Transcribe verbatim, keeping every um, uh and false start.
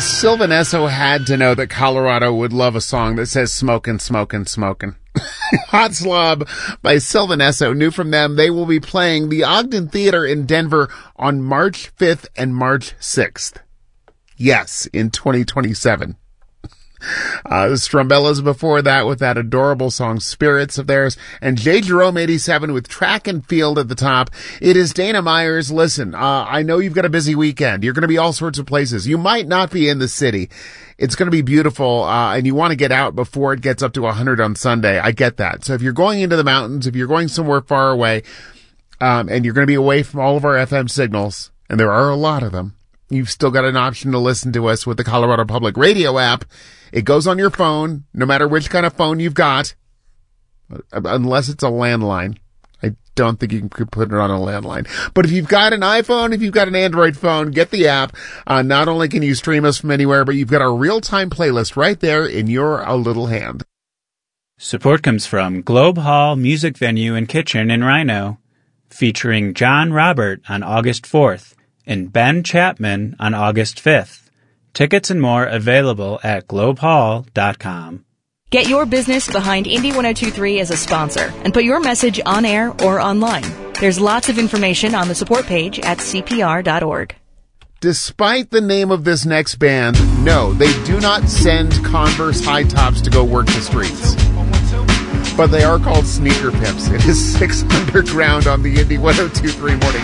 Sylvan Esso had to know that Colorado would love a song that says smokin', smokin', smokin'. Hot Slob by Sylvan Esso. New from them, they will be playing the Ogden Theater in Denver on March fifth and March sixth. Yes, in twenty twenty-seven. Uh, the Strumbellas before that with that adorable song Spirits of theirs, and J. Jerome eighty-seven with Track and Field at the top. It is Dana Myers. Listen, uh, I know you've got a busy weekend. You're going to be all sorts of places. You might not be in the city. It's going to be beautiful, uh, and you want to get out before it gets up to one hundred on Sunday. I get that. So if you're going into the mountains, if you're going somewhere far away, um, and you're going to be away from all of our F M signals, and there are a lot of them, you've still got an option to listen to us with the Colorado Public Radio app. It goes on your phone, no matter which kind of phone you've got, unless it's a landline. I don't think you can put it on a landline. But if you've got an iPhone, if you've got an Android phone, get the app. Uh, not only can you stream us from anywhere, but you've got a real-time playlist right there in your uh, little hand. Support comes from Globe Hall Music Venue and Kitchen in Rhino, featuring John Robert on August fourth and Ben Chapman on August fifth. Tickets and more available at globe hall dot com. Get your business behind Indy one oh two point three as a sponsor and put your message on air or online. There's lots of information on the support page at c p r dot org. Despite the name of this next band, no, they do not send Converse high tops to go work the streets. But they are called Sneaker Pimps. It is six underground on the Indy one oh two point three morning.